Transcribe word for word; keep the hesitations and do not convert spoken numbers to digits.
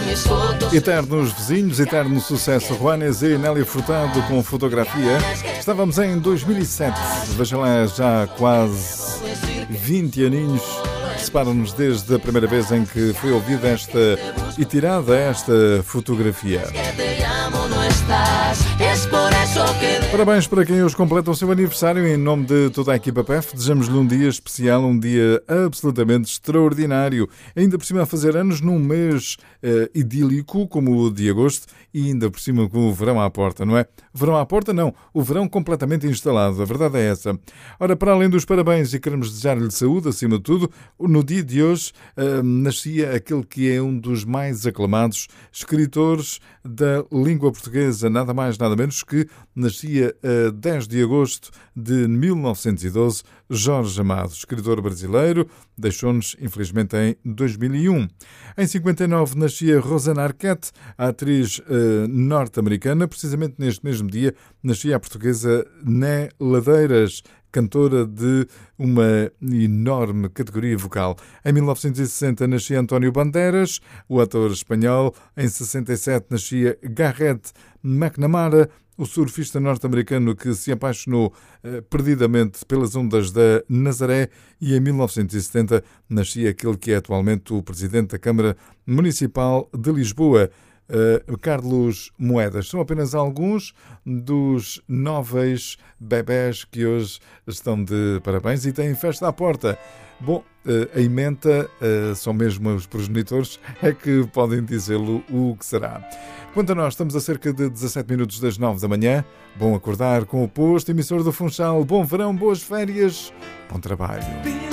Eternos vizinhos, eterno sucesso. Juanes e Nélia Furtado com fotografia. Estávamos em dois mil e sete, veja lá, já quase vinte aninhos. Separam-nos desde a primeira vez em que foi ouvida esta e tirada esta fotografia. Parabéns para quem hoje completa o seu aniversário. Em nome de toda a equipa P E F, desejamos-lhe um dia especial, um dia absolutamente extraordinário. Ainda por cima a fazer anos num mês uh, idílico como o de agosto e ainda por cima com o verão à porta, não é? Verão à porta não, o verão completamente instalado, a verdade é essa. Ora, para além dos parabéns, e queremos desejar-lhe saúde acima de tudo, no dia de hoje uh, nascia aquele que é um dos mais aclamados escritores da língua portuguesa, nada mais nada menos que nascia a dez de agosto de mil novecentos e doze, Jorge Amado, escritor brasileiro, deixou-nos infelizmente em dois mil e um. Em cinquenta e nove nascia Rosanna Arquette, a atriz uh, norte-americana. Precisamente neste mesmo dia nascia a portuguesa Né Ladeiras, cantora de uma enorme categoria vocal. Em mil novecentos e sessenta nascia António Banderas, o ator espanhol. Em sessenta e sete nascia Garrett McNamara, o surfista norte-americano que se apaixonou eh, perdidamente pelas ondas da Nazaré. E em mil novecentos e setenta nascia aquele que é atualmente o presidente da Câmara Municipal de Lisboa, Uh, Carlos Moedas. São apenas alguns dos nove bebés que hoje estão de parabéns e têm festa à porta. Bom, uh, a ementa, uh, são mesmo os progenitores, é que podem dizê-lo o que será. Quanto a nós, estamos a cerca de dezassete minutos das nove da manhã. Bom acordar com o posto emissor do Funchal. Bom verão, boas férias, bom trabalho.